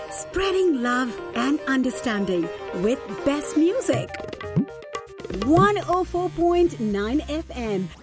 Spreading love and understanding with best music. 104.9 FM